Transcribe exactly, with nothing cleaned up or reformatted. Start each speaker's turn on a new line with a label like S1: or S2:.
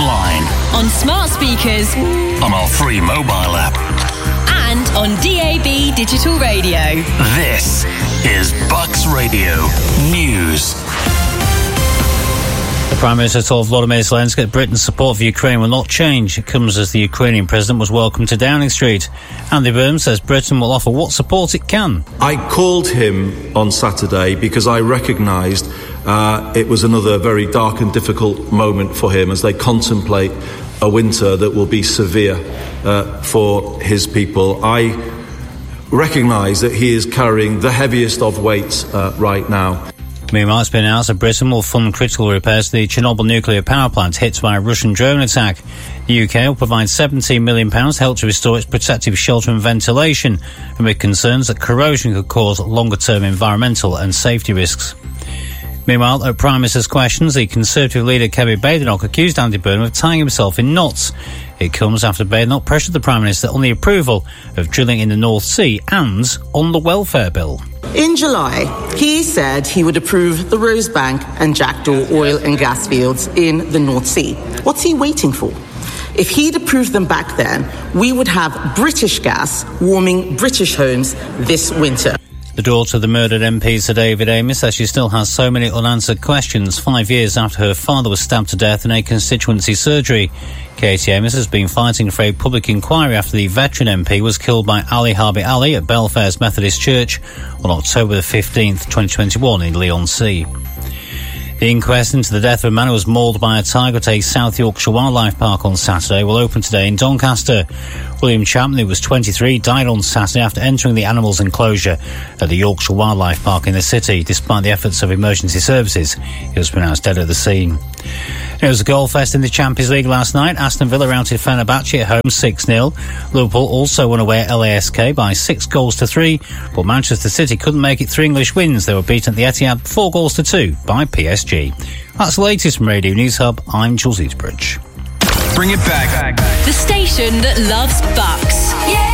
S1: online,
S2: on smart speakers,
S1: on our free mobile app,
S2: and on D A B digital radio.
S1: This is Bucks Radio News.
S3: The Prime Minister told Volodymyr Zelensky that Britain's support for Ukraine will not change. It comes as the Ukrainian president was welcomed to Downing Street. Andy Burnham says Britain will offer what support it can.
S4: I called him on Saturday because I recognised uh, it was another very dark and difficult moment for him as they contemplate a winter that will be severe uh, for his people. I recognise that he is carrying the heaviest of weights uh, right now.
S3: Meanwhile, it's been announced that Britain will fund critical repairs to the Chernobyl nuclear power plant hit by a Russian drone attack. The U K will provide seventeen million pounds to help to restore its protective shelter and ventilation, amid concerns that corrosion could cause longer-term environmental and safety risks. Meanwhile, at Prime Minister's questions, the Conservative leader Kevin Badenoch accused Andy Burnham of tying himself in knots. It comes after Badenoch pressured the Prime Minister on the approval of drilling in the North Sea and on the welfare bill.
S5: In July, he said he would approve the Rosebank and Jackdaw oil and gas fields in the North Sea. What's he waiting for? If he'd approved them back then, we would have British gas warming British homes this winter.
S3: The daughter of the murdered M P, Sir David Amess, says she still has so many unanswered questions five years after her father was stabbed to death in a constituency surgery. Katie Amess has been fighting for a public inquiry after the veteran M P was killed by Ali Harbi Ali at Belfair's Methodist Church on October the fifteenth, twenty twenty-one in Leigh-on-Sea. The inquest into the death of a man who was mauled by a tiger at a South Yorkshire Wildlife Park on Saturday will open today in Doncaster. William Chapman, who was twenty-three, died on Saturday after entering the animal's enclosure at the Yorkshire Wildlife Park in the city. Despite the efforts of emergency services, he was pronounced dead at the scene. It was a goal fest in the Champions League last night. Aston Villa routed Fenerbahce at home six nil. Liverpool also won away at L A S K by six goals to three, but Manchester City couldn't make it three English wins. They were beaten at the Etihad four goals to two by P S G. That's the latest from Radio News Hub. I'm Jules Eastbridge.
S1: Bring it back.
S2: The station that loves Bucks. Yeah!